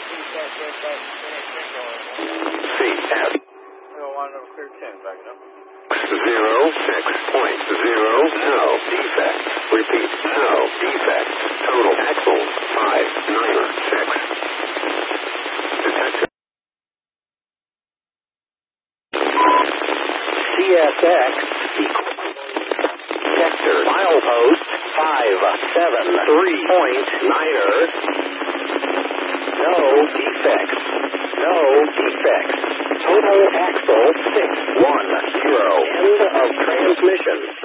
CS. 06.0, no defect. Repeat, no defect. Total axle 596. Detector. CSX sector milepost 573.9er. No defects. No defects. Total axle 610. End of transmission.